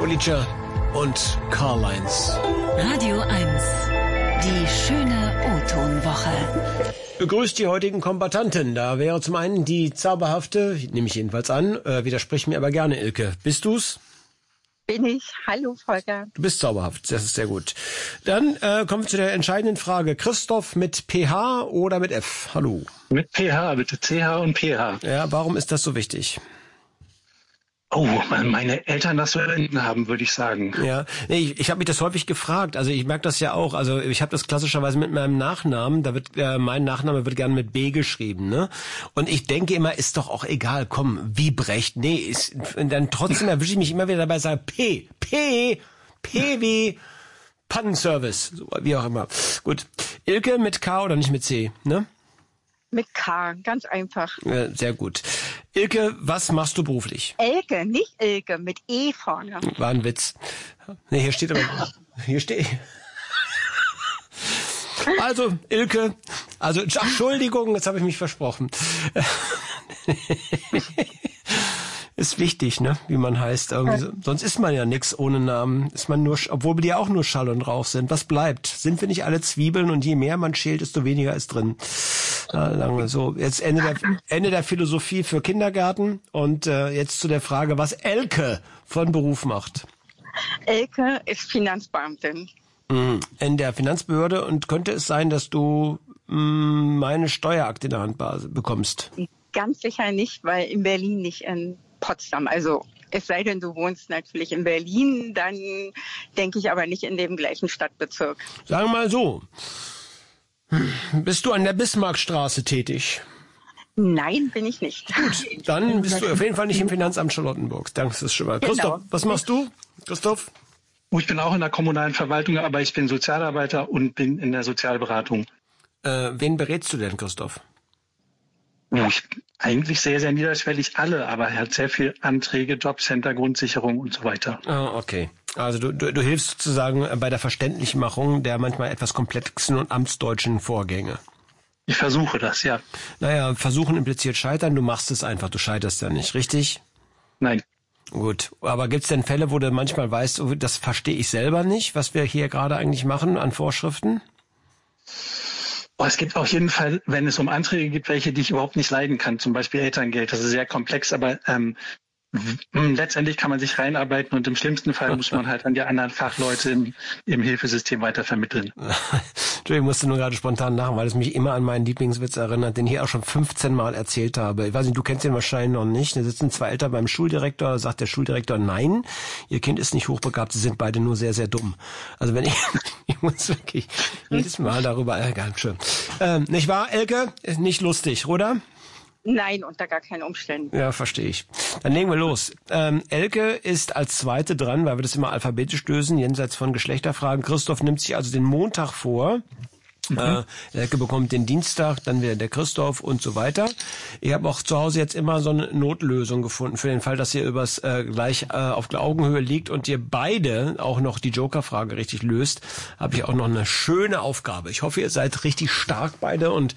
Bolliger und Karl-Heinz. Radio 1, die schöne O-Ton-Woche. Begrüßt die heutigen Kombattanten. Da wäre zum einen die zauberhafte, nehme ich jedenfalls an, widersprich mir aber gerne, Ilke. Bist du's? Bin ich. Hallo, Volker. Du bist zauberhaft, das ist sehr gut. Dann kommen wir zu der entscheidenden Frage. Christoph mit PH oder mit F? Hallo. Mit PH, bitte. CH und PH. Ja, warum ist das so wichtig? Oh, meine Eltern das so erwähnt haben, würde ich sagen. Ja, nee, ich habe mich das häufig gefragt. Also ich merke das ja auch. Also ich habe das klassischerweise mit meinem Nachnamen. Da wird mein Nachname wird gerne mit B geschrieben, ne? Und ich denke immer, ist doch auch egal. Komm, Wiebrecht. Nee, ist dann trotzdem erwische ich mich immer wieder dabei, sage P wie Pannenservice, so, wie auch immer. Gut, Ilke mit K oder nicht mit C, ne? Mit K, ganz einfach. Sehr gut. Ilke, was machst du beruflich? Elke, nicht Ilke, mit E vorne. War ein Witz. Nee, hier steht aber... Hier steht... Also, Ilke, also, Entschuldigung, jetzt habe ich mich versprochen. Ist wichtig, ne, wie man heißt. Irgendwie, sonst ist man ja nix ohne Namen. Ist man nur, obwohl wir ja auch nur Schall und Rauch sind. Was bleibt? Sind wir nicht alle Zwiebeln und je mehr man schält, desto weniger ist drin. Ja, lange so. Jetzt Ende der Philosophie für Kindergärten und jetzt zu der Frage, was Elke von Beruf macht. Elke ist Finanzbeamtin. In der Finanzbehörde, und könnte es sein, dass du meine Steuerakte in der Hand bekommst? Ganz sicher nicht, weil in Berlin nicht in Potsdam. Also es sei denn, du wohnst natürlich in Berlin, dann denke ich aber nicht in dem gleichen Stadtbezirk. Sagen wir mal so. Bist du an der Bismarckstraße tätig? Nein, bin ich nicht. Gut, dann bist du auf jeden Fall nicht im Finanzamt Charlottenburg. Danke, das ist schon mal. Christoph, was machst du? Christoph? Ich bin auch in der kommunalen Verwaltung, aber ich bin Sozialarbeiter und bin in der Sozialberatung. Wen berätst du denn, Christoph? Eigentlich sehr, sehr niederschwellig alle, aber er hat sehr viel Anträge, Jobcenter, Grundsicherung und so weiter. Ah, okay. Also du hilfst sozusagen bei der Verständlichmachung der manchmal etwas komplexen und amtsdeutschen Vorgänge. Ich versuche das, ja. Naja, versuchen impliziert scheitern, du machst es einfach, du scheiterst ja nicht, richtig? Nein. Gut, aber gibt's denn Fälle, wo du manchmal weißt, oh, das verstehe ich selber nicht, was wir hier gerade eigentlich machen an Vorschriften? Es gibt auf jeden Fall, wenn es um Anträge gibt, welche, die ich überhaupt nicht leiden kann, zum Beispiel Elterngeld. Das ist sehr komplex, aber letztendlich kann man sich reinarbeiten und im schlimmsten Fall muss man halt an die anderen Fachleute im Hilfesystem weiter vermitteln. Ich musste nur gerade spontan lachen, weil es mich immer an meinen Lieblingswitz erinnert, den ich auch schon 15 Mal erzählt habe. Ich weiß nicht, du kennst den wahrscheinlich noch nicht. Da sitzen zwei Eltern beim Schuldirektor, sagt der Schuldirektor, nein, ihr Kind ist nicht hochbegabt, sie sind beide nur sehr, sehr dumm. Also wenn ich muss wirklich jedes Mal darüber ärgern. Schön. Nicht wahr, Elke? Ist nicht lustig, oder? Nein, unter gar keinen Umständen. Ja, verstehe ich. Dann legen wir los. Elke ist als Zweite dran, weil wir das immer alphabetisch lösen, jenseits von Geschlechterfragen. Christoph nimmt sich also den Montag vor. Elke bekommt den Dienstag, dann wieder der Christoph und so weiter. Ich habe auch zu Hause jetzt immer so eine Notlösung gefunden für den Fall, dass ihr übers gleich auf der Augenhöhe liegt und ihr beide auch noch die Joker-Frage richtig löst, habe ich auch noch eine schöne Aufgabe. Ich hoffe, ihr seid richtig stark beide und